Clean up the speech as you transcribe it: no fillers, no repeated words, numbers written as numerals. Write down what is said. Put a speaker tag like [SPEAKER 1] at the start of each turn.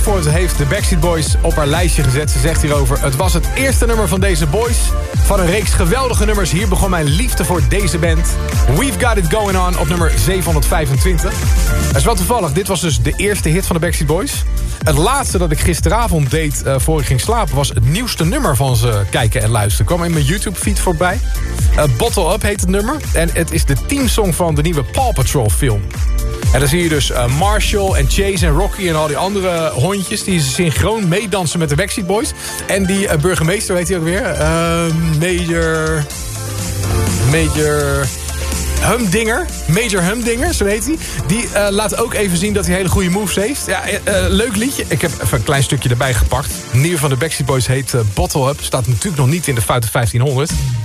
[SPEAKER 1] Zandvoort heeft de Backstreet Boys op haar lijstje gezet. Ze zegt hierover: het was het eerste nummer van deze boys. Van een reeks geweldige nummers. Hier begon mijn liefde voor deze band. We've Got It Going On op nummer 725. Dat is wel toevallig. Dit was dus de eerste hit van de Backstreet Boys. Het laatste dat ik gisteravond deed voor ik ging slapen... was het nieuwste nummer van ze kijken en luisteren. Kwam in mijn YouTube-feed voorbij. Bottle Up heet het nummer. En het is de teamsong van de nieuwe Paw Patrol film. En dan zie je dus Marshall en Chase en Rocky en al die andere hondjes... die synchroon meedansen met de Backstreet Boys. En die burgemeester, weet hij ook weer? Major Humdinger, zo heet hij. Die laat ook even zien dat hij hele goede moves heeft. Ja, leuk liedje. Ik heb even een klein stukje erbij gepakt. De nieuwe van de Backstreet Boys heet Bottle Up. Staat natuurlijk nog niet in de foute 1500.